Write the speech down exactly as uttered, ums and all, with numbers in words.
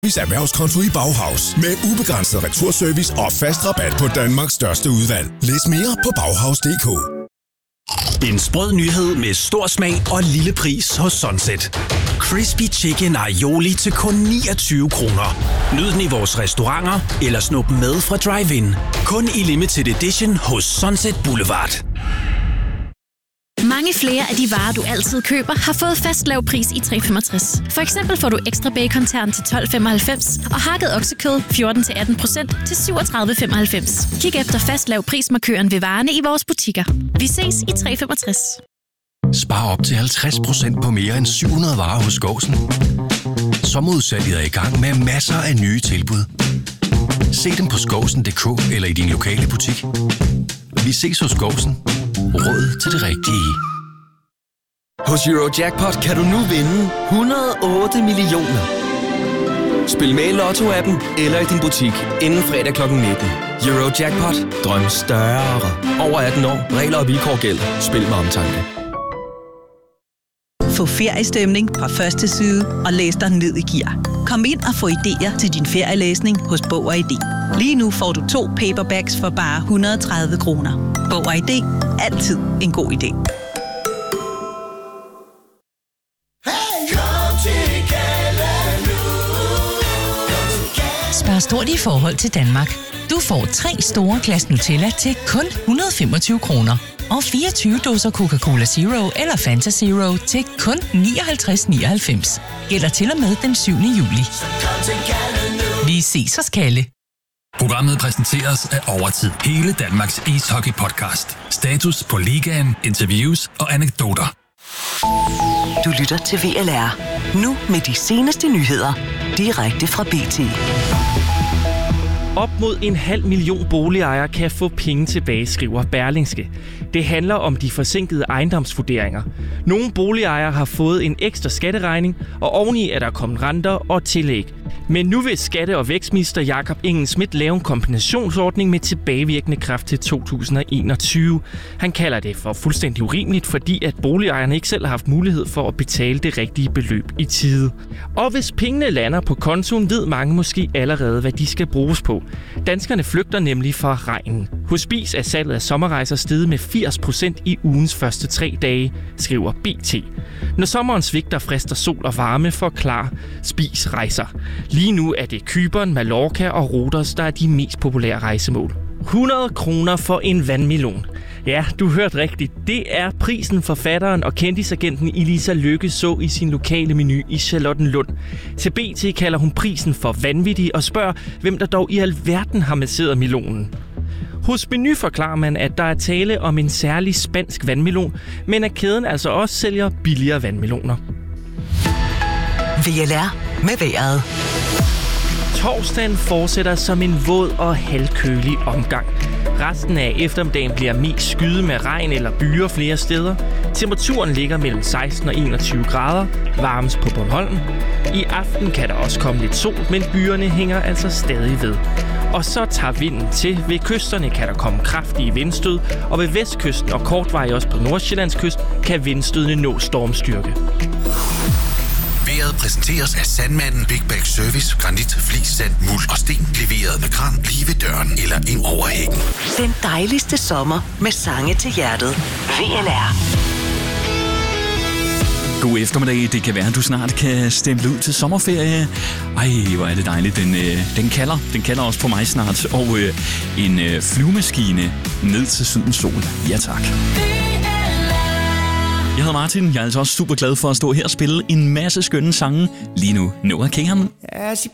Erhvervskonto i Bauhaus med ubegrænset returservice og fast rabat på Danmarks største udvalg. Læs mere på bauhaus punktum d k. En sprød nyhed med stor smag og lille pris hos Sunset. Crispy Chicken Aioli til kun niogtyve kroner. Nyd den i vores restauranter eller snup med fra drive-in. Kun i limited edition hos Sunset Boulevard. Mange flere af de varer, du altid køber, har fået fast lav pris i tre komma femogtres. For eksempel får du ekstra bacon-tern til tolv komma femoghalvfems og hakket oksekød fjorten til atten procent til syvogtredive komma femoghalvfems. Kig efter fast lav prismarkøren ved varerne i vores butikker. Vi ses i tre komma femogtres. Spar op til halvtreds procent på mere end syv hundrede varer hos Gåsen. Sommerudsalget er i gang med masser af nye tilbud. Se dem på skovsen punktum d k eller i din lokale butik. Vi ses hos Gåsen. Råd til det rigtige. Hos Eurojackpot kan du nu vinde et hundrede og otte millioner. Spil med i Lotto-appen eller i din butik inden fredag klokken nitten. Eurojackpot. Drøm større. Over atten år. Regler og vilkår gælder. Spil med omtanke. Få feriestemning fra første side og læs dig ned i gear. Kom ind og få idéer til din ferielæsning hos Bog og I D. Lige nu får du to paperbacks for bare et hundrede og tredive kroner. Bog og I D. Altid en god idé. Spar stort i forhold til Danmark. Du får tre store glas Nutella til kun et hundrede og femogtyve kroner. Og fireogtyve dåser Coca-Cola Zero eller Fanta Zero til kun nioghalvtreds nioghalvfems. Gælder til og med den syvende juli. Vi ses hos Kalle. Programmet præsenteres af Overtid. Hele Danmarks ishockey-podcast. Status på ligaen, interviews og anekdoter. Du lytter til V L R. Nu med de seneste nyheder. Direkte fra B T. Op mod en halv million boligejere kan få penge tilbage, skriver Berlingske. Det handler om de forsinkede ejendomsvurderinger. Nogle boligejere har fået en ekstra skatteregning, og oveni er der kommet renter og tillæg. Men nu vil skatte- og vækstminister Jakob Engel-Schmidt lave en kombinationsordning med tilbagevirkende kraft til to tusind og enogtyve. Han kalder det for fuldstændig urimeligt, fordi at boligejerne ikke selv har haft mulighed for at betale det rigtige beløb i tide. Og hvis pengene lander på kontoen, ved mange måske allerede, hvad de skal bruges på. Danskerne flygter nemlig fra regnen. Hos Spis er salget af sommerrejser steget med firs procent i ugens første tre dage, skriver B T. Når sommeren svigter, frister sol og varme for klar Spis rejser. Lige nu er det Cypern, Mallorca og Rhodos, der er de mest populære rejsemål. hundrede kroner for en vandmelon. Ja, du hørte rigtigt. Det er prisen forfatteren og kendisagenten Elisa Lykke så i sin lokale menu i Charlottenlund. Til B T kalder hun prisen for vanvittig og spørger, hvem der dog i alverden har masseret melonen. Hos Menu forklarer man, at der er tale om en særlig spansk vandmelon, men at kæden altså også sælger billigere vandmeloner. V L R med vejret. Torsdagen fortsætter som en våd og halvkølig omgang. Resten af eftermiddagen bliver mest skyet med regn eller byer flere steder. Temperaturen ligger mellem seksten og enogtyve grader, varmes på Bornholm. I aften kan der også komme lidt sol, men byerne hænger altså stadig ved. Og så tager vinden til. Ved kysterne kan der komme kraftige vindstød, og ved vestkysten og kortvarigt også på Nordsjællands kyst kan vindstødene nå stormstyrke. Vejret præsenteres af Sandmanden Big Bag Service. Granit, flis, sand, muld og sten. Leveret med kran lige ved døren eller ind over hækken. Den dejligste sommer med sange til hjertet. V L R. God eftermiddag. Det kan være, at du snart kan stemple ud til sommerferie. Ej, hvor er det dejligt. Den, øh, den kalder. Den kalder også på mig snart. Og øh, en øh, flyvemaskine ned til sydens sol. Ja, tak. Jeg hedder Martin. Jeg er altså også super glad for at stå her og spille en masse skønne sange. Lige nu, Noah Kingham.